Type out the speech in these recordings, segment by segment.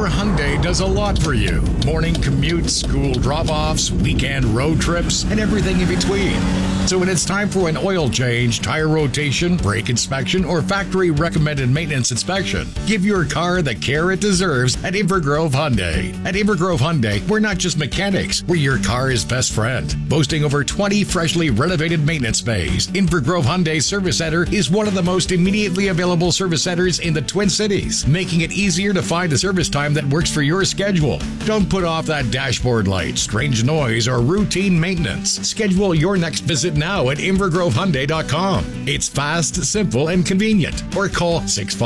your Hyundai does a lot for you. Morning commutes, school drop-offs, weekend road trips, and everything in between. So when it's time for an oil change, tire rotation, brake inspection, or factory recommended maintenance inspection, give your car the care it deserves at Invergrove Hyundai. At Invergrove Hyundai, we're not just mechanics, we're your car's best friend. Boasting over 20 freshly renovated maintenance bays, Invergrove Hyundai Service Center is one of the most immediately available service centers in the Twin Cities, making it easier to find a service time that works for your schedule. Don't put off that dashboard light, strange noise, or routine maintenance. Schedule your next visit now at InvergroveHyundai.com. It's fast, simple, and convenient. Or call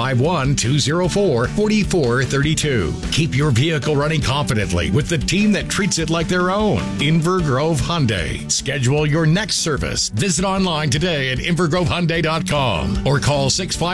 651-204-4432. Keep your vehicle running confidently with the team that treats it like their own. Invergrove Hyundai. Schedule your next service. Visit online today at InvergroveHyundai.com or call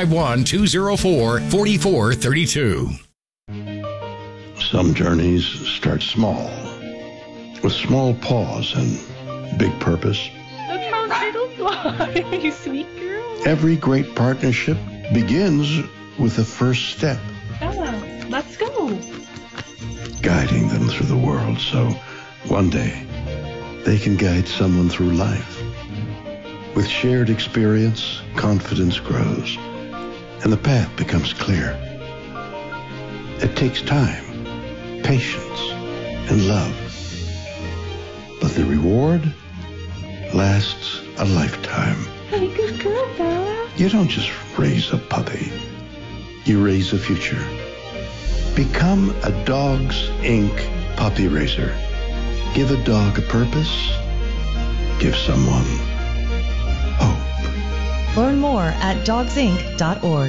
651-204-4432. Some journeys start small, with small pause and big purpose. That's how turtles fly, you sweet girl. Every great partnership begins with the first step. Bella, let's go. Guiding them through the world so one day they can guide someone through life. With shared experience, confidence grows, and the path becomes clear. It takes time, patience, and love. But the reward lasts a lifetime. Hey, good girl, Bella. You don't just raise a puppy. You raise a future. Become a Dogs Inc. puppy raiser. Give a dog a purpose. Give someone hope. Learn more at dogsinc.org.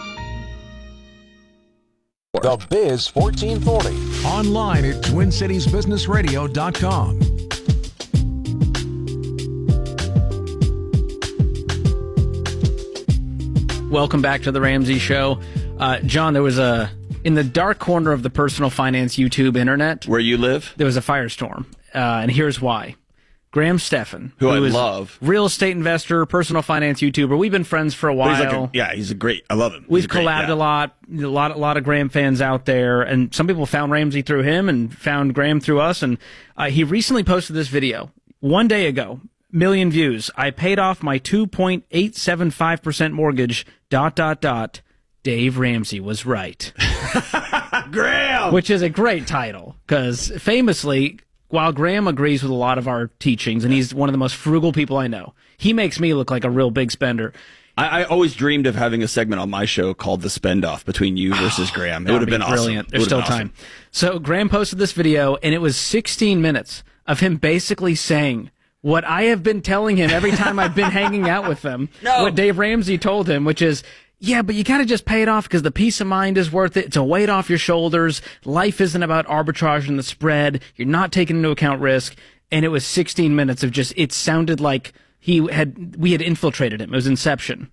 The Biz 1440. Online at TwinCitiesBusinessRadio.com. Welcome back to the Ramsey Show. John, there was in the dark corner of the personal finance YouTube internet. Where you live? There was a firestorm. And here's why. Graham Stephan, who I is love, real estate investor, personal finance YouTuber. We've been friends for a while. He's a great. I love him. We've collabed a lot of Graham fans out there, and some people found Ramsey through him and found Graham through us. And he recently posted this video one day ago, million views. I paid off my 2.875% mortgage. ... Dave Ramsey was right. Graham, which is a great title because famously, while Graham agrees with a lot of our teachings, and he's one of the most frugal people I know, he makes me look like a real big spender. I always dreamed of having a segment on my show called The Spend Off between you versus Graham. It would have been brilliant. Awesome. There's still time. So Graham posted this video, and it was 16 minutes of him basically saying what I have been telling him every time I've been hanging out with them. No. What Dave Ramsey told him, which is, yeah, but you gotta just pay it off because the peace of mind is worth it. It's a weight off your shoulders. Life isn't about arbitrage and the spread. You're not taking into account risk. And it was 16 minutes of just, it sounded like we had infiltrated him. It was Inception.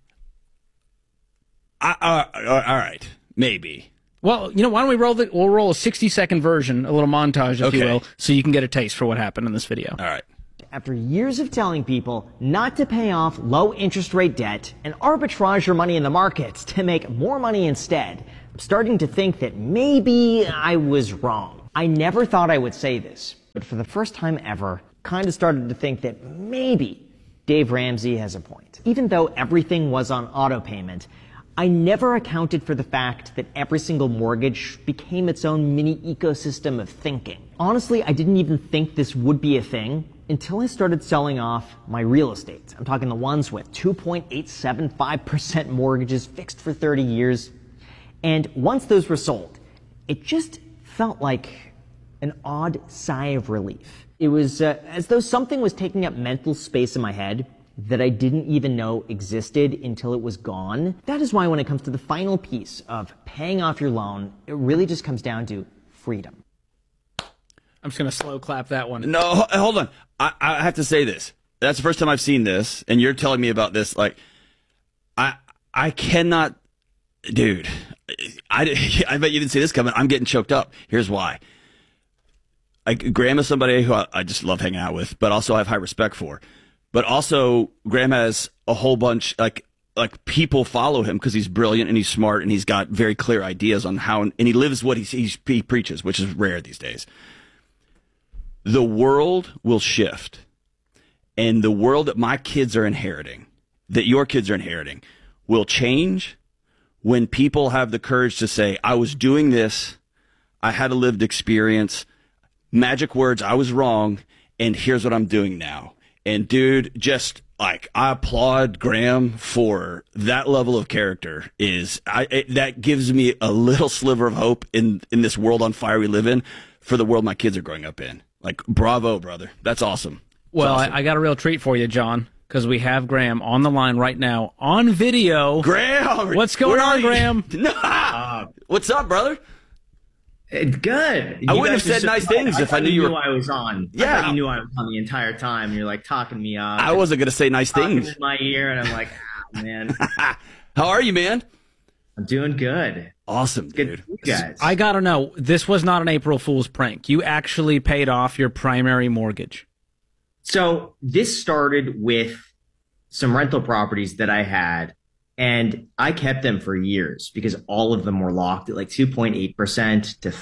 All right. Maybe. Well, why don't we'll roll a 60-second version, a little montage, if you will, so you can get a taste for what happened in this video. All right. After years of telling people not to pay off low interest rate debt and arbitrage your money in the markets to make more money instead, I'm starting to think that maybe I was wrong. I never thought I would say this, but for the first time ever, kind of started to think that maybe Dave Ramsey has a point. Even though everything was on auto payment, I never accounted for the fact that every single mortgage became its own mini ecosystem of thinking. Honestly, I didn't even think this would be a thing until I started selling off my real estate. I'm talking the ones with 2.875% mortgages fixed for 30 years. And once those were sold, it just felt like an odd sigh of relief. It was as though something was taking up mental space in my head that I didn't even know existed until it was gone. That is why when it comes to the final piece of paying off your loan, it really just comes down to freedom. I'm just going to slow clap that one. No, hold on. I have to say this. That's the first time I've seen this, and you're telling me about this. Like, I cannot, dude. I bet you didn't see this coming. I'm getting choked up. Here's why. Graham is somebody who I just love hanging out with, but also I have high respect for. But also, Graham has a whole bunch, like like people follow him because he's brilliant and he's smart and he's got very clear ideas on how, and he lives what he preaches, which is rare these days. The world will shift, and the world that my kids are inheriting, that your kids are inheriting, will change when people have the courage to say, I was doing this, I had a lived experience, magic words, I was wrong, and here's what I'm doing now. And dude, just like, I applaud Graham for that level of character. That gives me a little sliver of hope in this world on fire we live in, for the world my kids are growing up in. Like, bravo, brother. That's awesome. Well, awesome. I got a real treat for you, John, because we have Graham on the line right now on video. Graham! What's going on, Graham? What's up, brother? Good. I wouldn't have said nice things if I knew you were. I was on. Yeah. I thought you knew I was on the entire time. You're like talking me up. I wasn't going to say nice things. In my ear, and I'm like, man. How are you, man? I'm doing good. Awesome, dude. Good to see you guys. I got to know, this was not an April Fool's prank. You actually paid off your primary mortgage. So this started with some rental properties that I had, and I kept them for years because all of them were locked at like 2.8% to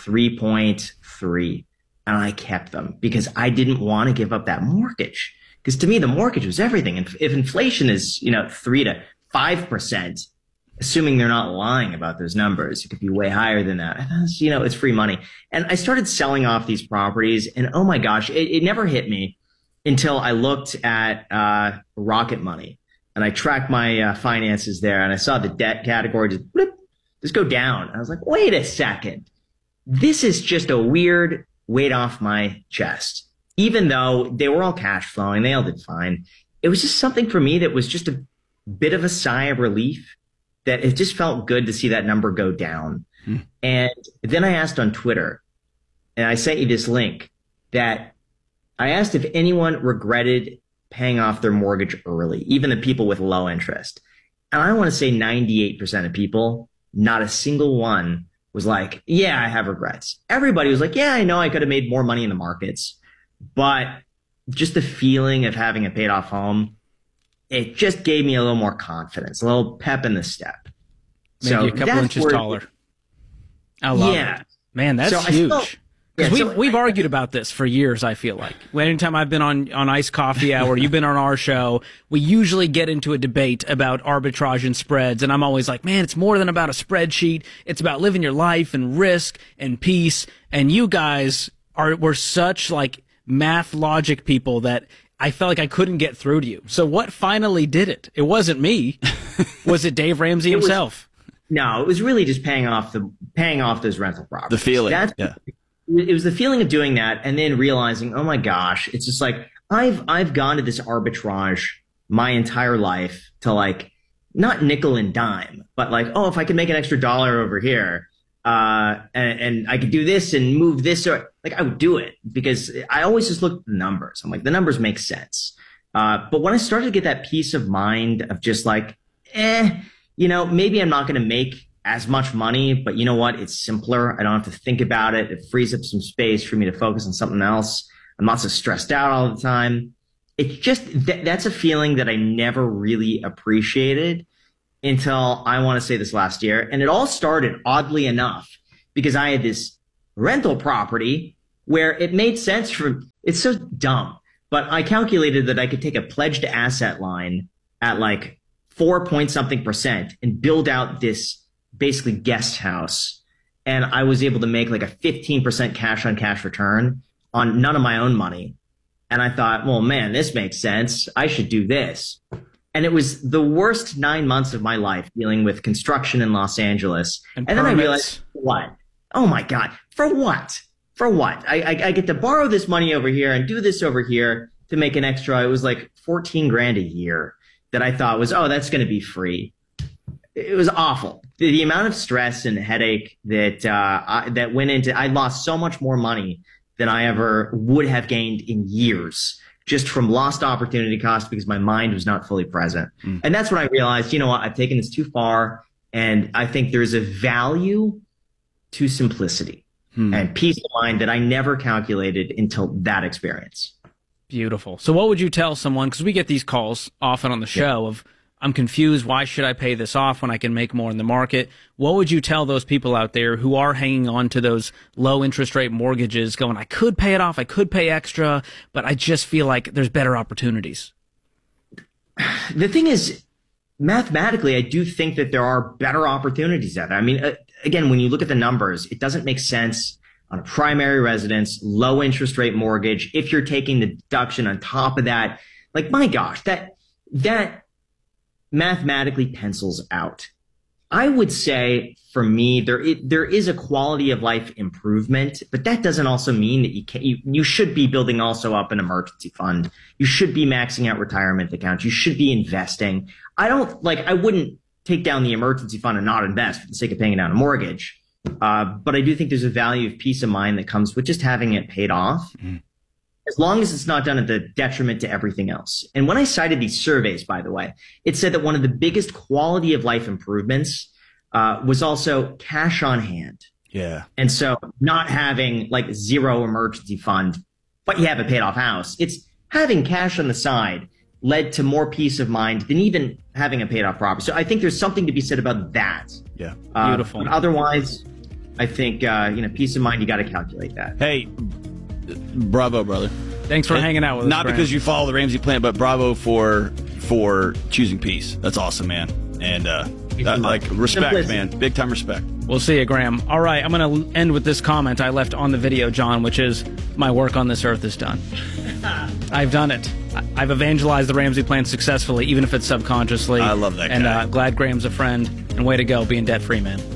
3.3%. And I kept them because I didn't want to give up that mortgage. Because to me, the mortgage was everything. And if inflation is, 3 to 5%, assuming they're not lying about those numbers, it could be way higher than that. And it's free money. And I started selling off these properties, and oh my gosh, it never hit me until I looked at Rocket Money, and I tracked my finances there, and I saw the debt category just go down. I was like, wait a second. This is just a weird weight off my chest. Even though they were all cash flowing, they all did fine. It was just something for me that was just a bit of a sigh of relief, that it just felt good to see that number go down. And then I asked on Twitter, and I sent you this link, that I asked if anyone regretted paying off their mortgage early, even the people with low interest. And I want to say 98% of people, not a single one was like, yeah, I have regrets. Everybody was like, yeah, I know I could have made more money in the markets, but just the feeling of having a paid off home, it just gave me a little more confidence, a little pep in the step. Maybe a couple inches taller. I love it. Man, that's huge. Because we've argued about this for years, I feel like. Anytime I've been on Iced Coffee Hour, you've been on our show, we usually get into a debate about arbitrage and spreads, and I'm always like, man, it's more than about a spreadsheet. It's about living your life and risk and peace, and you guys were such, like, math logic people that I felt like I couldn't get through to you. So what finally did it? It wasn't me. Was it Dave Ramsey himself? No, it was really just paying off those rental properties. The feeling. It was the feeling of doing that, and then realizing, oh my gosh, it's just like I've gone to this arbitrage my entire life to, like, not nickel and dime, but like, oh, if I could make an extra dollar over here, and I could do this and move this, or like, I would do it because I always just look at the numbers. I'm like, the numbers make sense. But when I started to get that peace of mind of just like, maybe I'm not going to make as much money, but you know what? It's simpler. I don't have to think about it. It frees up some space for me to focus on something else. I'm not so stressed out all the time. It's just, that's a feeling that I never really appreciated until, I want to say, this last year. And it all started, oddly enough, because I had this rental property where it made sense it's so dumb, but I calculated that I could take a pledged asset line at like 4-point-something% and build out this basically guest house. And I was able to make like a 15% cash on cash return on none of my own money. And I thought, well, man, this makes sense. I should do this. And it was the worst 9 months of my life dealing with construction in Los Angeles. And then I realized, what? Oh my God. For what? For what? I get to borrow this money over here and do this over here to make an extra. It was like $14,000 a year that I thought was, oh, that's going to be free. It was awful. The amount of stress and headache that went into, I lost so much more money than I ever would have gained in years, just from lost opportunity cost because my mind was not fully present. And that's when I realized, you know what, I've taken this too far, and I think there's a value to simplicity and peace of mind that I never calculated until that experience. Beautiful. So what would you tell someone, because we get these calls often on the show of I'm confused. Why should I pay this off when I can make more in the market? What would you tell those people out there who are hanging on to those low interest rate mortgages going, I could pay it off, I could pay extra, but I just feel like there's better opportunities? The thing is, mathematically, I do think that there are better opportunities out there. I mean, again, when you look at the numbers, it doesn't make sense on a primary residence, low interest rate mortgage. If you're taking the deduction on top of that, like, my gosh, that mathematically pencils out. I would say, for me, there is a quality of life improvement, but that doesn't also mean that you should be building also up an emergency fund. You should be maxing out retirement accounts. You should be investing. I wouldn't take down the emergency fund and not invest for the sake of paying down a mortgage. But I do think there's a value of peace of mind that comes with just having it paid off, as long as it's not done at the detriment to everything else. And when I cited these surveys, by the way, it said that one of the biggest quality of life improvements was also cash on hand. Yeah. And so not having like zero emergency fund, but you have a paid off house. It's having cash on the side led to more peace of mind than even having a paid off property. So I think there's something to be said about that. Yeah. Beautiful. But otherwise, I think, peace of mind, you got to calculate that. Hey, bravo, brother. Thanks for hanging out with us. Not because you follow the Ramsey plan, but bravo for choosing peace. That's awesome, man. And respect, man. Big time respect. We'll see you, Graham. All right, I'm going to end with this comment I left on the video, John, which is, my work on this earth is done. I've done it. I've evangelized the Ramsey plan successfully, even if it's subconsciously. I love that guy. And glad Graham's a friend. And way to go, being debt-free, man.